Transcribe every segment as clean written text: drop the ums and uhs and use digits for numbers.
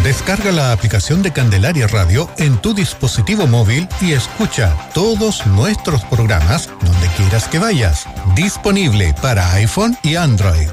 Descarga la aplicación de Candelaria Radio en tu dispositivo móvil y escucha todos nuestros programas donde quieras que vayas. Disponible para iPhone y Android.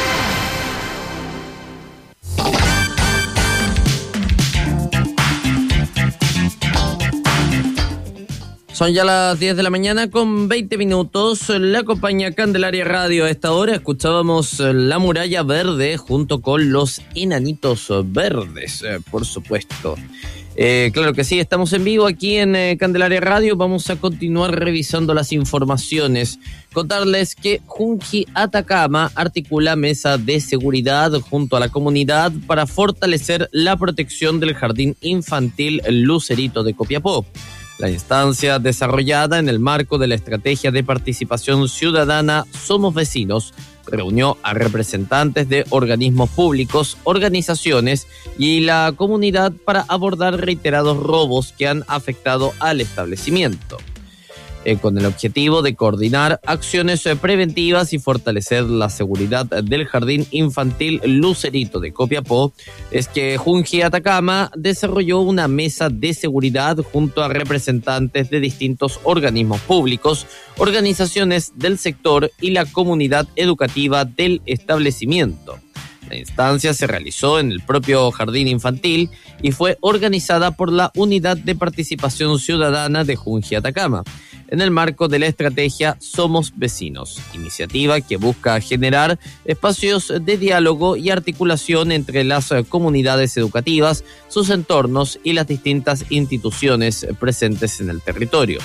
Son ya las 10 de la mañana con 20 minutos. La compañía Candelaria Radio a esta hora. Escuchábamos La Muralla Verde junto con Los Enanitos Verdes, por supuesto. Claro que sí, estamos en vivo aquí en Candelaria Radio. Vamos a continuar revisando las informaciones. Contarles que Junji Atacama articula mesa de seguridad junto a la comunidad para fortalecer la protección del jardín infantil Lucerito de Copiapó. La instancia, desarrollada en el marco de la estrategia de participación ciudadana Somos Vecinos, reunió a representantes de organismos públicos, organizaciones y la comunidad para abordar reiterados robos que han afectado al establecimiento, con el objetivo de coordinar acciones preventivas y fortalecer la seguridad del jardín infantil Lucerito de Copiapó. Es que Junji Atacama desarrolló una mesa de seguridad junto a representantes de distintos organismos públicos, organizaciones del sector y la comunidad educativa del establecimiento. La instancia se realizó en el propio jardín infantil y fue organizada por la Unidad de Participación Ciudadana de Junji Atacama, en el marco de la estrategia Somos Vecinos, iniciativa que busca generar espacios de diálogo y articulación entre las comunidades educativas, sus entornos y las distintas instituciones presentes en el territorio.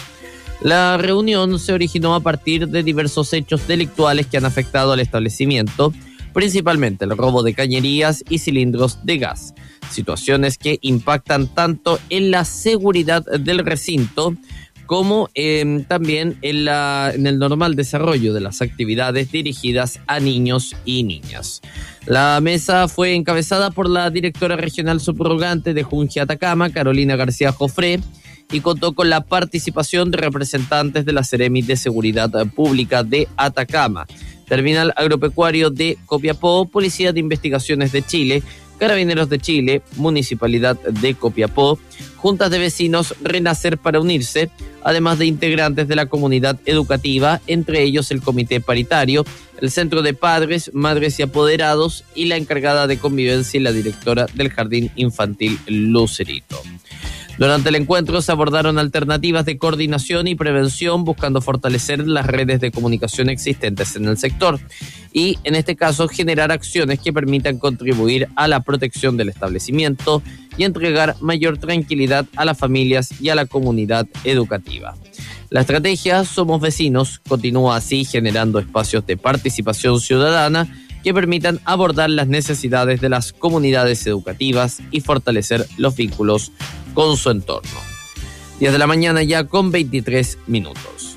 La reunión se originó a partir de diversos hechos delictuales que han afectado al establecimiento, principalmente el robo de cañerías y cilindros de gas, situaciones que impactan tanto en la seguridad del recinto como también en el normal desarrollo de las actividades dirigidas a niños y niñas. La mesa fue encabezada por la directora regional subrogante de Junji Atacama, Carolina García Jofré, y contó con la participación de representantes de la Seremi de Seguridad Pública de Atacama, Terminal Agropecuario de Copiapó, Policía de Investigaciones de Chile, Carabineros de Chile, Municipalidad de Copiapó, Juntas de Vecinos Renacer para Unirse, además de integrantes de la comunidad educativa, entre ellos el Comité Paritario, el Centro de Padres, Madres y Apoderados y la encargada de convivencia y la directora del Jardín Infantil Lucerito. Durante el encuentro se abordaron alternativas de coordinación y prevención buscando fortalecer las redes de comunicación existentes en el sector y, en este caso, generar acciones que permitan contribuir a la protección del establecimiento y entregar mayor tranquilidad a las familias y a la comunidad educativa. La estrategia Somos Vecinos continúa así generando espacios de participación ciudadana que permitan abordar las necesidades de las comunidades educativas y fortalecer los vínculos con su entorno. 10 de la mañana ya con 23 minutos.